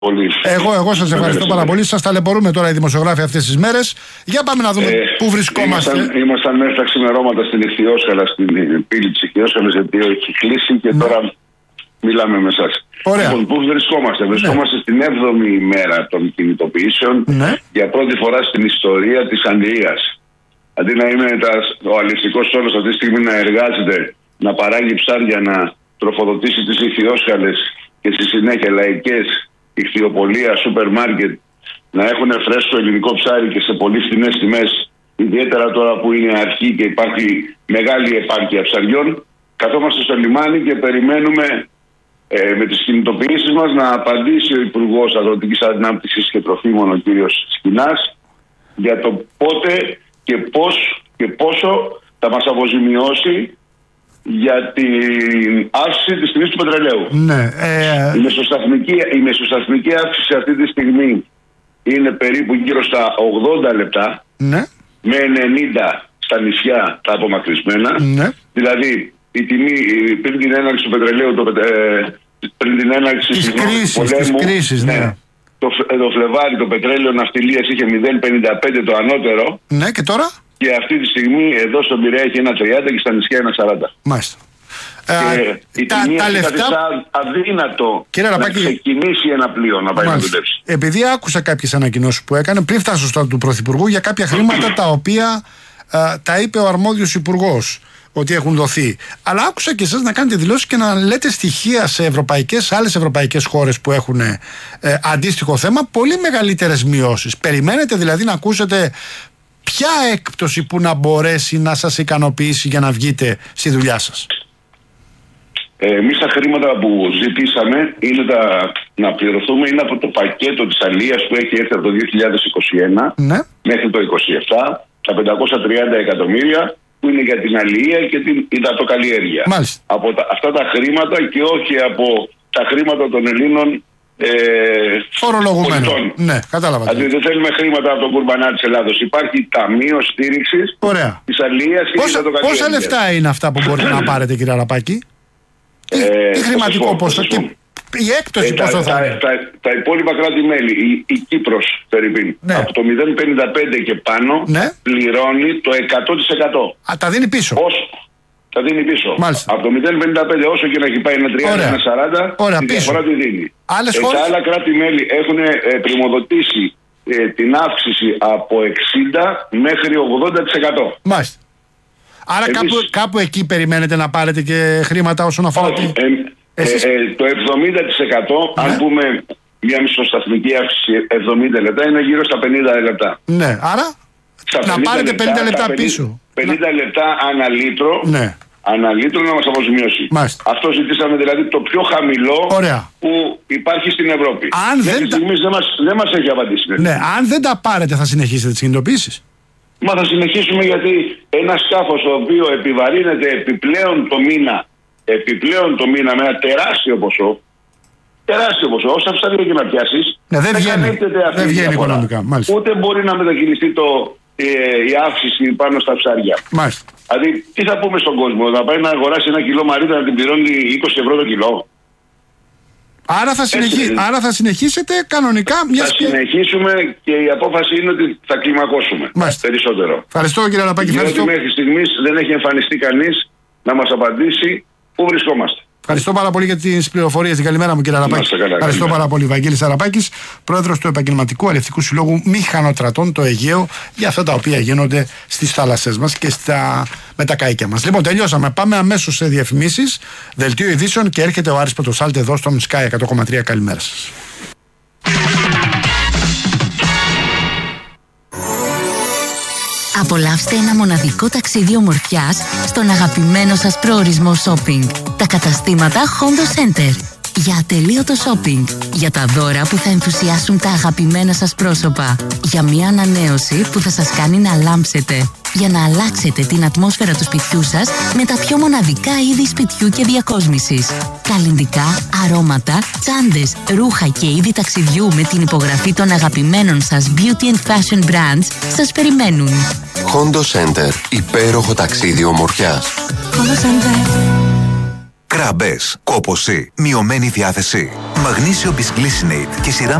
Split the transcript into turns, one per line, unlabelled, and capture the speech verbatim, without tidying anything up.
πολύ.
Εγώ, εγώ σας ευχαριστώ πάρα πολύ. Σας ταλαιπωρούμε τώρα οι δημοσιογράφοι αυτές τις μέρες. Για πάμε να δούμε ε, πού βρισκόμαστε.
Ήμασταν, ήμασταν μέχρι τα ξημερώματα στην Ιχθυόσκαλα, στην πύλη της Ιχθυόσκαλας, γιατί έχει κλείσει και ναι. τώρα μιλάμε με εσάς. Λοιπόν, πού βρισκόμαστε. Βρισκόμαστε ναι. στην έβδομη ημέρα των κινητοποιήσεων ναι. για πρώτη φορά στην ιστορία της Αγγλίας. Αντί να είναι τα, ο αληθικός στόλος αυτή τη στιγμή να εργάζεται, να παράγει ψάρια, να τροφοδοτήσει τις ιχθυόσκαλες και στη συνέχεια λαϊκές ιχθυοπολία, σούπερ μάρκετ να έχουν φρέσκο ελληνικό ψάρι και σε πολύ φθηνές τιμές, ιδιαίτερα τώρα που είναι αρχή και υπάρχει μεγάλη επάρκεια ψαριών, καθόμαστε στο λιμάνι και περιμένουμε ε, με τις κινητοποιήσεις μας να απαντήσει ο Υπουργός Αγροτικής Ανάπτυξης και Τροφίμων, ο κύριος Σκινάς, για το πότε και πώς και πόσο θα μας αποζημιώσει για την αύξηση της τιμής του πετρελαίου.
Ναι, ε... η,
μεσοσταθμική, η μεσοσταθμική αύξηση αυτή τη στιγμή είναι περίπου γύρω στα ογδόντα λεπτά, ναι. με ενενήντα στα νησιά τα απομακρυσμένα. Ναι. Δηλαδή η τιμή πριν την έναρξη του πετρελαίου, το, ε, πριν την έναρξη
της κρίσης, πολέμου, της κρίσης, ναι. ναι.
Το, το Φλεβάρι το πετρέλαιο ναυτιλίας είχε μηδέν κόμμα πενήντα πέντε το ανώτερο.
Ναι, και τώρα?
Και αυτή τη στιγμή εδώ στον Πειραιά έχει ένα τριάντα και στα νησιά ένα σαράντα.
Μάλιστα.
Και ε, η τα, τιμή τα λεφτά... αδύνατο
Κύριε
να
Ραπάκη,
ξεκινήσει ένα πλοίο να πάει Μάλιστα. να δουλέψει.
Επειδή άκουσα κάποιες ανακοινώσεις που έκανε πριν φτάσω στο του Πρωθυπουργού για κάποια χρήματα τα οποία α, τα είπε ο αρμόδιος υπουργός ότι έχουν δοθεί. Αλλά άκουσα και εσάς να κάνετε δηλώσεις και να λέτε στοιχεία σε ευρωπαϊκές, άλλες ευρωπαϊκές χώρες που έχουν ε, αντίστοιχο θέμα, πολύ μεγαλύτερες μειώσεις. Περιμένετε δηλαδή να ακούσετε ποια έκπτωση που να μπορέσει να σας ικανοποιήσει για να βγείτε στη δουλειά σας?
Ε, εμείς τα χρήματα που ζητήσαμε είναι τα, να πληρωθούμε είναι από το πακέτο της αλίας που έχει έρθει από το δύο χιλιάδες είκοσι ένα ναι. μέχρι το είκοσι επτά, τα πεντακόσια τριάντα εκατομμύρια που είναι για την αλία και την υδατοκαλλιέργεια.
Μάλιστα.
Από τα, αυτά τα χρήματα και όχι από τα χρήματα των Ελλήνων ε,
φορολογουμένων. Ναι, κατάλαβα.
Δηλαδή δεν θέλουμε χρήματα από τον κουρμπανά της Ελλάδος. Υπάρχει ταμείο στήριξης της αλίας και της υδατοκαλλιέργειας.
Πόσα λεφτά είναι αυτά που μπορείτε να πάρετε, κύριε Ραπάκη?
Ε,
τι χρηματικό ποσό και η έκπτωση ε, πόσο θα είναι?
Τα, τα, τα υπόλοιπα κράτη-μέλη, η, η Κύπρος περίπου, ναι. από το μηδέν κόμμα πενήντα πέντε και πάνω ναι. πληρώνει το εκατό τοις εκατό.
Α, τα δίνει πίσω.
Όσο, τα δίνει πίσω.
Μάλιστα.
Από το μηδέν κόμμα πενήντα πέντε όσο και να έχει πάει ένα τριάντα, ένα σαράντα,
Ωραία,
τη διαφορά τη δίνει.
Άλλες
ε,
χώρες...
Τα άλλα κράτη-μέλη έχουν ε, πριμοδοτήσει ε, την αύξηση από εξήντα μέχρι ογδόντα τοις εκατό.
Μάλιστα. Άρα Εμείς... κάπου, κάπου εκεί περιμένετε να πάρετε και χρήματα όσον αφορά
oh,
τη...
ε,
Εσείς...
ε, ε, το εβδομήντα τοις εκατό, ναι. αν πούμε μια μισοσταθμική αύξηση εβδομήντα λεπτά, είναι γύρω στα πενήντα λεπτά.
Ναι, άρα να πάρετε πενήντα λεπτά πενήντα, πίσω.
πενήντα λεπτά ανά λίτρο,
ναι.
ανά λίτρο να μας αποζημιώσει.
Μάλιστα.
Αυτό ζητήσαμε δηλαδή το πιο χαμηλό
Ωραία.
που υπάρχει στην Ευρώπη.
Αν
Μέχρι
δεν
στιγμής τα... δεν, μας, δεν μας έχει απαντήσει.
Ναι, αν δεν τα πάρετε θα συνεχίσετε τις κινητοποιήσεις?
Μα θα συνεχίσουμε γιατί ένα σκάφος το οποίο επιβαρύνεται επιπλέον το μήνα επιπλέον το μήνα με ένα τεράστιο ποσό, τεράστιο ποσό, όσα ψάρια και να πιάσεις,
ναι, δεν βγαίνει, δεν βγαίνει οικονομικά. Μάλιστα.
Ούτε μπορεί να μετακινηθεί το, ε, η αύξηση πάνω στα ψάρια.
Μάλιστα.
Δηλαδή, τι θα πούμε στον κόσμο, να πάει να αγοράσει ένα κιλό μαρίτα να την πληρώνει είκοσι ευρώ το κιλό?
Άρα θα, συνεχί... Άρα θα συνεχίσετε κανονικά.
Θα και... συνεχίσουμε και η απόφαση είναι ότι θα κλιμακώσουμε.
Μάλιστα.
Περισσότερο.
Ευχαριστώ κύριε Ραπάκη.
Διότι μέχρι στιγμής δεν έχει εμφανιστεί κανείς να μας απαντήσει πού βρισκόμαστε.
Ευχαριστώ πάρα πολύ για τις πληροφορίες. Την καλημέρα μου, κύριε Ραπάκη.
Καλά,
Ευχαριστώ καλημέρα. πάρα πολύ. Βαγγέλης Αραπάκης, πρόεδρος του Επαγγελματικού Αλλιευτικού Συλλόγου Μηχανοτρατών το Αιγαίο, για αυτά τα οποία γίνονται στις θάλασσές μας και στα... με τα καΐκια μας. Λοιπόν, τελειώσαμε. Πάμε αμέσως σε διαφημίσεις, δελτίο ειδήσεων και έρχεται ο Άρης Πρωτοσάλτη εδώ στον Sky εκατό κόμμα τρία. Καλημέρα σας.
Απολαύστε ένα μοναδικό ταξίδι ομορφιάς στον αγαπημένο σας προορισμό shopping. Τα καταστήματα Hondo Center. Για ατελείωτο shopping. Για τα δώρα που θα ενθουσιάσουν τα αγαπημένα σας πρόσωπα. Για μια ανανέωση που θα σας κάνει να λάμψετε. Για να αλλάξετε την ατμόσφαιρα του σπιτιού σας με τα πιο μοναδικά είδη σπιτιού και διακόσμησης. Καλλυντικά, αρώματα, τσάντες, ρούχα και είδη ταξιδιού με την υπογραφή των αγαπημένων σας beauty and fashion brands σας περιμένουν.
Hondo Center. Υπέροχο ταξίδι ομορφιάς.
Hondo Center.
Κράμπες, κόπωση, μειωμένη διάθεση. Μαγνήσιο Bisglycinate και σειρά